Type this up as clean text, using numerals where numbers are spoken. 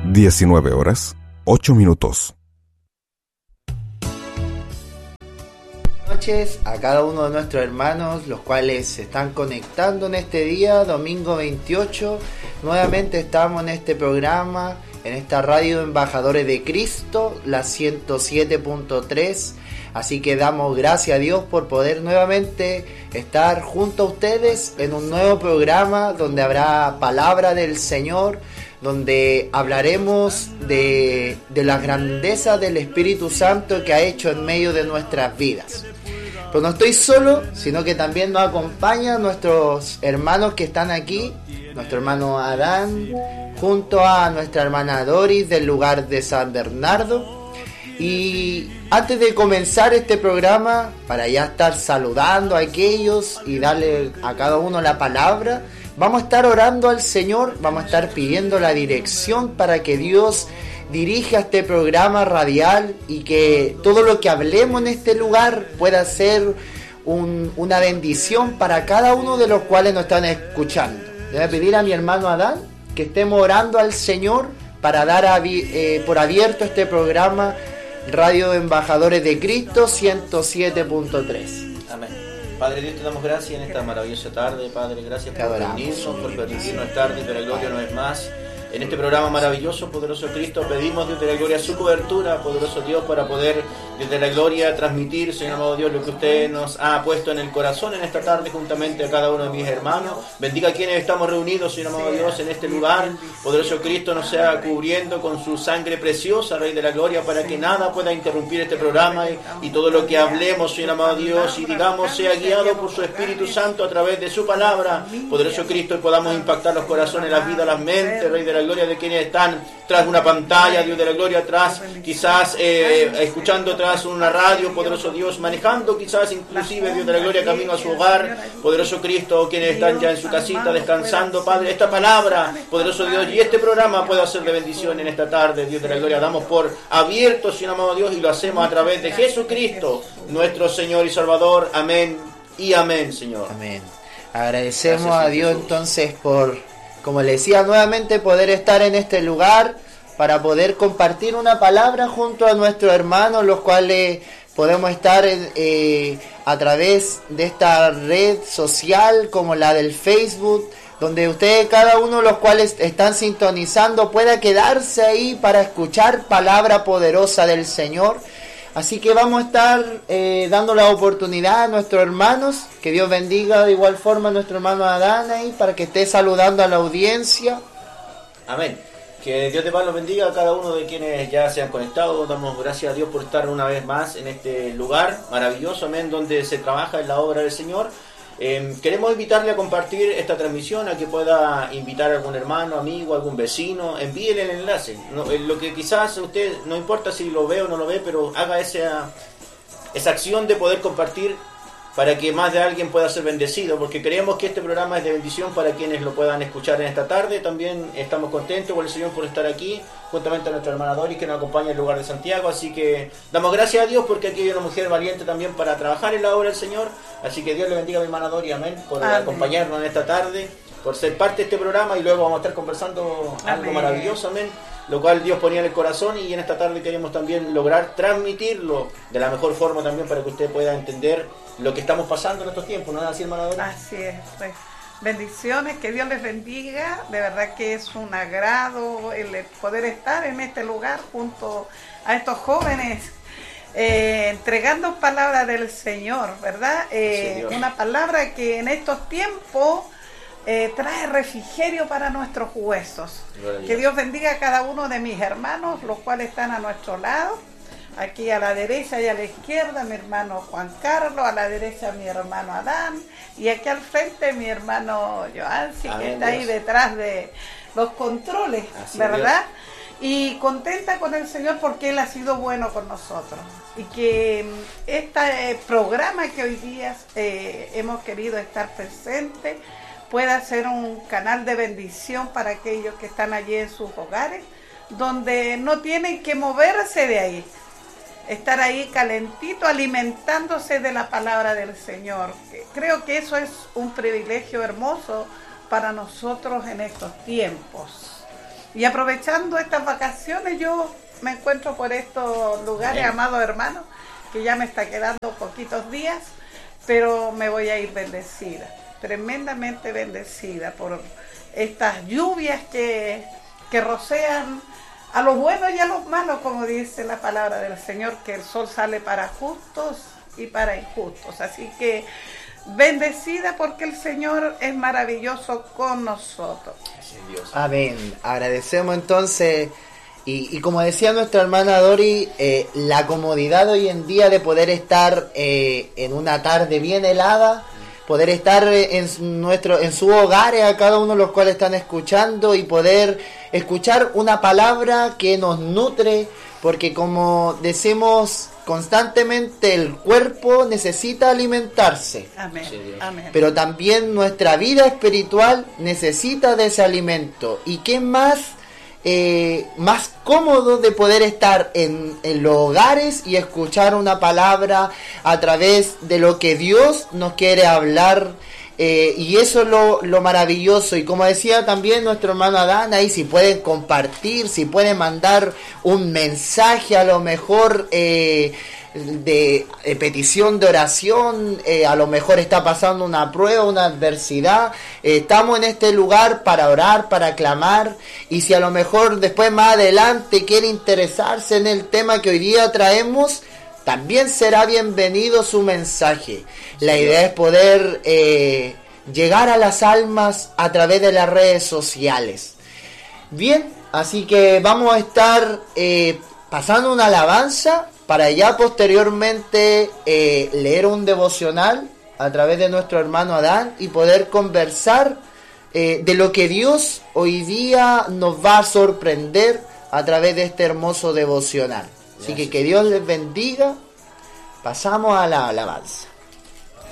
19:08. Noches a cada uno de nuestros hermanos, los cuales se están conectando en este día, domingo 28. Nuevamente estamos en este programa, en esta radio Embajadores de Cristo, la 107.3. Así que damos gracias a Dios por poder nuevamente estar junto a ustedes en un nuevo programa donde habrá palabra del Señor, donde hablaremos de la grandeza del Espíritu Santo que ha hecho en medio de nuestras vidas. Pero no estoy solo, sino que también nos acompañan nuestros hermanos que están aquí, nuestro hermano Adán, junto a nuestra hermana Doris del lugar de San Bernardo. Y antes de comenzar este programa, para ya estar saludando a aquellos y darle a cada uno la palabra, vamos a estar orando al Señor, vamos a estar pidiendo la dirección para que Dios dirija este programa radial y que todo lo que hablemos en este lugar pueda ser una bendición para cada uno de los cuales nos están escuchando. Le voy a pedir a mi hermano Adán que estemos orando al Señor para dar por abierto este programa Radio Embajadores de Cristo 107.3. Amén. Padre Dios, te damos gracias en esta maravillosa tarde. Padre, gracias por permitirnos, por permitirnos estar desde la gloria una vez más en este programa maravilloso, poderoso Cristo. Pedimos desde la gloria su cobertura, poderoso Dios, para poder desde la gloria transmitir, Señor amado Dios, lo que usted nos ha puesto en el corazón en esta tarde juntamente a cada uno de mis hermanos. Bendiga a quienes estamos reunidos, Señor amado Dios, en este lugar. Poderoso Cristo nos sea cubriendo con su sangre preciosa, Rey de la gloria, para que nada pueda interrumpir este programa y todo lo que hablemos, Señor amado Dios, y digamos sea guiado por su Espíritu Santo a través de su palabra. Poderoso Cristo, y podamos impactar los corazones, las vidas, las mentes, Rey de la gloria, de quienes están tras una pantalla, Dios de la gloria, atrás, quizás escuchando tras una radio, poderoso Dios, manejando quizás inclusive, Dios de la gloria, camino a su hogar, poderoso Cristo, quienes están ya en su casita descansando, Padre, esta palabra, poderoso Dios, y este programa pueda ser de bendición en esta tarde, Dios de la gloria, damos por abierto, Señor amado Dios, y lo hacemos a través de Jesucristo, nuestro Señor y Salvador, amén y amén, Señor. Amén. Agradecemos a Dios entonces por, como le decía nuevamente, poder estar en este lugar para poder compartir una palabra junto a nuestros hermanos, los cuales podemos estar a través de esta red social como la del Facebook, donde ustedes, cada uno de los cuales están sintonizando, pueda quedarse ahí para escuchar palabra poderosa del Señor. Así que vamos a estar dando la oportunidad a nuestros hermanos, que Dios bendiga de igual forma a nuestro hermano Adán ahí, para que esté saludando a la audiencia. Amén. Que Dios de paz los bendiga a cada uno de quienes ya se han conectado. Damos gracias a Dios por estar una vez más en este lugar maravilloso, amén, donde se trabaja en la obra del Señor. Queremos invitarle a compartir esta transmisión, a que pueda invitar a algún hermano, amigo, algún vecino. Envíele el enlace. Lo que quizás usted, no importa si lo ve o no lo ve, pero haga esa acción de poder compartir para que más de alguien pueda ser bendecido, porque creemos que este programa es de bendición para quienes lo puedan escuchar en esta tarde. También estamos contentos con el Señor por estar aquí, juntamente a nuestra hermana Doris, que nos acompaña en el lugar de Santiago. Así que damos gracias a Dios porque aquí hay una mujer valiente también para trabajar en la obra del Señor. Así que Dios le bendiga a mi hermana Doris, amén, por acompañarnos en esta tarde, por ser parte de este programa, y luego vamos a estar conversando algo maravilloso, amén, lo cual Dios ponía en el corazón, y en esta tarde queremos también lograr transmitirlo de la mejor forma también para que usted pueda entender lo que estamos pasando en estos tiempos, ¿no es así, hermana Dora? Así es, pues. Bendiciones, que Dios les bendiga. De verdad que es un agrado el poder estar en este lugar junto a estos jóvenes, entregando palabra del Señor, ¿verdad? Sí, una palabra que en estos tiempos trae refrigerio para nuestros huesos. Que Dios bendiga a cada uno de mis hermanos, los cuales están a nuestro lado. Aquí a la derecha y a la izquierda mi hermano Juan Carlos, a la derecha mi hermano Adán, y aquí al frente mi hermano Joansi, que está ahí detrás de los controles, así, ¿verdad? Y contenta con el Señor porque Él ha sido bueno con nosotros. Y que este programa que hoy día hemos querido estar presentes pueda ser un canal de bendición para aquellos que están allí en sus hogares, donde no tienen que moverse de ahí. Estar ahí calentito, alimentándose de la palabra del Señor. Creo que eso es un privilegio hermoso para nosotros en estos tiempos. Y aprovechando estas vacaciones, yo me encuentro por estos lugares, amados hermanos, que ya me está quedando poquitos días, pero me voy a ir bendecida, tremendamente bendecida por estas lluvias que rocean a los buenos y a los malos, como dice la palabra del Señor, que el sol sale para justos y para injustos. Así que bendecida porque el Señor es maravilloso con nosotros. Amén. Agradecemos entonces, y como decía nuestra hermana Dori, la comodidad hoy en día de poder estar en una tarde bien helada, poder estar en sus hogares, a cada uno de los cuales están escuchando, y poder escuchar una palabra que nos nutre, porque como decimos constantemente, el cuerpo necesita alimentarse. Amén. Sí, amén. Pero también nuestra vida espiritual necesita de ese alimento. ¿Y qué más cómodo de poder estar en los hogares y escuchar una palabra a través de lo que Dios nos quiere hablar? Y eso es lo maravilloso. Y como decía también nuestro hermano Adán, ahí si pueden compartir, si pueden mandar un mensaje, a lo mejor de petición de oración, a lo mejor está pasando una prueba, una adversidad, estamos en este lugar para orar, para clamar. Y si a lo mejor después más adelante quiere interesarse en el tema que hoy día traemos, también será bienvenido su mensaje. La idea es poder llegar a las almas a través de las redes sociales. Bien, así que vamos a estar pasando una alabanza para ya posteriormente leer un devocional a través de nuestro hermano Adán y poder conversar de lo que Dios hoy día nos va a sorprender a través de este hermoso devocional. Así que Dios les bendiga. Pasamos a la alabanza.